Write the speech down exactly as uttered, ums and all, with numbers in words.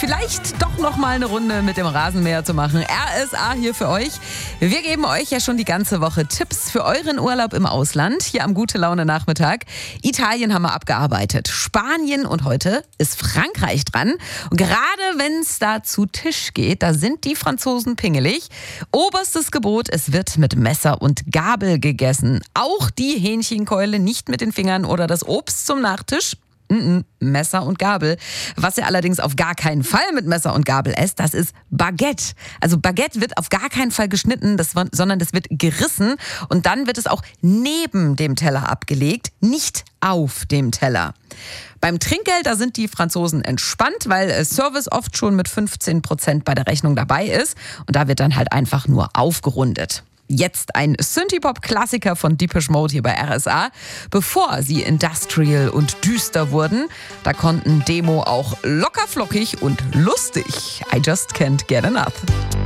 Vielleicht doch noch mal eine Runde mit dem Rasenmäher zu machen. R S A hier für euch. Wir geben euch ja schon die ganze Woche Tipps für euren Urlaub im Ausland. Hier am Gute-Laune-Nachmittag. Italien haben wir abgearbeitet. Spanien und heute ist Frankreich dran. Und gerade wenn es da zu Tisch geht, da sind die Franzosen pingelig. Oberstes Gebot, es wird mit Messer und Gabel gegessen. Auch die Hähnchenkeule, nicht mit den Fingern oder das Obst zum Nachtisch. Mm-mm, Messer und Gabel. Was ihr allerdings auf gar keinen Fall mit Messer und Gabel esst, das ist Baguette. Also Baguette wird auf gar keinen Fall geschnitten, das, sondern das wird gerissen und dann wird es auch neben dem Teller abgelegt, nicht auf dem Teller. Beim Trinkgeld, da sind die Franzosen entspannt, weil Service oft schon mit fünfzehn Prozent bei der Rechnung dabei ist und da wird dann halt einfach nur aufgerundet. Jetzt ein Synthie-Pop-Klassiker von Depeche Mode hier bei R S A. Bevor sie industrial und düster wurden, da konnten Demo auch locker flockig und lustig. I just can't get enough.